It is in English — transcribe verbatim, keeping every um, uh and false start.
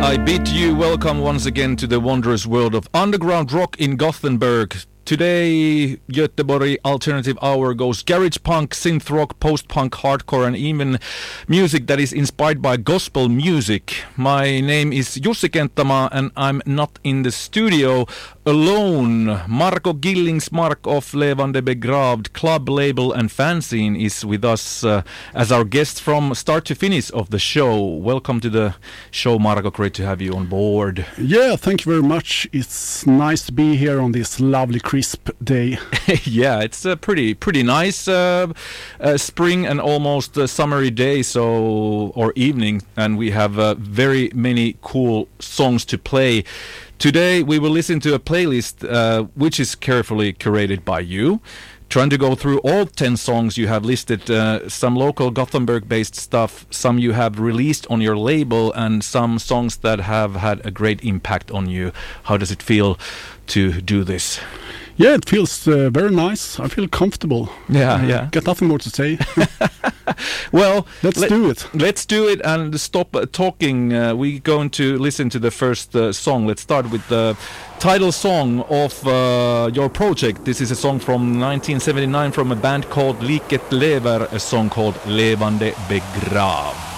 I bid you welcome once again to the wondrous world of underground rock in Gothenburg. Today, Göteborg Alternative Hour goes garage punk, synth rock, post-punk, hardcore, and even music that is inspired by gospel music. My name is Jussi Kenttämaa, and I'm not in the studio alone. Marco Gillingsmark of Levande Begravd club label and fanzine is with us uh, as our guest from start to finish of the show. Welcome to the show, Marco. Great to have you on board. Yeah, thank you very much. It's nice to be here on this lovely crisp day. Yeah, it's a pretty pretty nice uh, uh, spring and almost uh, summery day, so or evening, and we have uh, very many cool songs to play. Today we will listen to a playlist uh, which is carefully curated by you, trying to go through all ten songs you have listed, uh, some local Gothenburg-based stuff, some you have released on your label, and some songs that have had a great impact on you. How does it feel to do this? Yeah, it feels uh, very nice. I feel comfortable. Yeah, uh, yeah. Got nothing more to say. Well, let's let, do it. Let's do it and stop uh, talking. Uh, we're going to listen to the first uh, song. Let's start with the title song of uh, your project. This is a song from nineteen seventy-nine from a band called Liket Lever, a song called Levande Begravd.